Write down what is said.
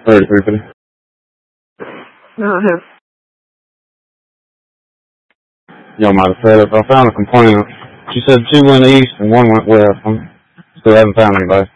3350. No, him. Yo, might have said it, but I found a complainant. She said 2 went east and 1 went west. Still haven't found anybody.